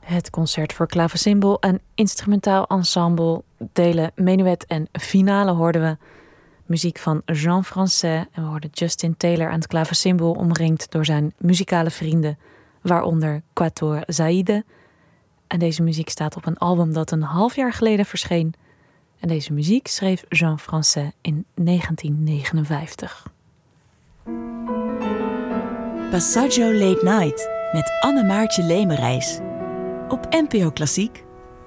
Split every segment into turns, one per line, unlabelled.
Het concert voor klavecimbal en instrumentaal ensemble, delen menuet en finale hoorden we. Muziek van Jean Français en we hoorden Justin Taylor aan het klavecimbal omringd door zijn muzikale vrienden, waaronder Quatuor Zaïde. En deze muziek staat op een album dat een half jaar geleden verscheen. En deze muziek schreef Jean Français in 1959.
Passaggio Late Night met Anne-Maartje Lemerijs op NPO Klassiek.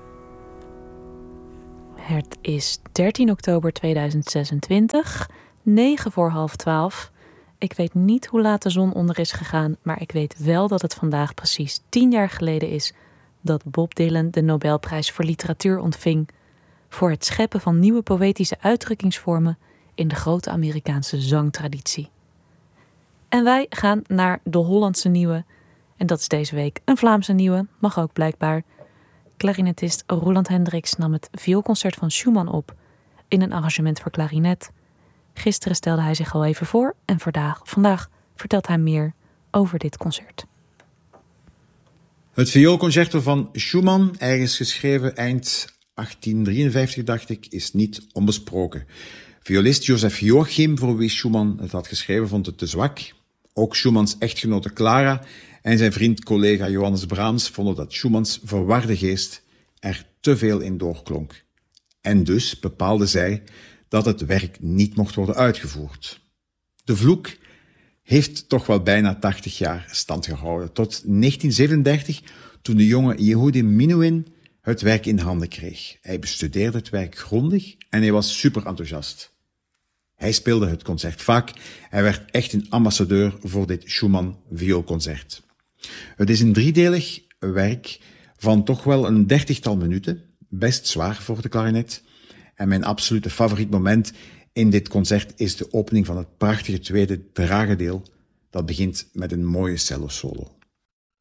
Het is 13 oktober 2026, 11:09. Ik weet niet hoe laat de zon onder is gegaan, maar ik weet wel dat het vandaag precies 10 jaar geleden is dat Bob Dylan de Nobelprijs voor literatuur ontving voor het scheppen van nieuwe poëtische uitdrukkingsvormen in de grote Amerikaanse zangtraditie. En wij gaan naar de Hollandse nieuwe, en dat is deze week een Vlaamse nieuwe, mag ook blijkbaar. Klarinetist Roland Hendricks nam het vioolconcert van Schumann op in een arrangement voor klarinet. Gisteren stelde hij zich al even voor en vandaag vertelt hij meer over dit concert.
Het vioolconcerto van Schumann, ergens geschreven eind 1853, dacht ik, is niet onbesproken. Violist Joseph Joachim, voor wie Schumann het had geschreven, vond het te zwak. Ook Schumanns echtgenote Clara en zijn vriend-collega Johannes Brahms vonden dat Schumanns verwarde geest er te veel in doorklonk. En dus bepaalde zij dat het werk niet mocht worden uitgevoerd. De vloek heeft toch wel bijna 80 jaar stand gehouden, tot 1937, toen de jonge Yehudi Menuhin het werk in handen kreeg. Hij bestudeerde het werk grondig en hij was super enthousiast. Hij speelde het concert vaak. Hij werd echt een ambassadeur voor dit Schumann-vioolconcert. Het is een driedelig werk van toch wel een 30-tal minuten. Best zwaar voor de klarinet. En mijn absolute favoriet moment in dit concert is de opening van het prachtige tweede dragedeel. Dat begint met een mooie cello-solo.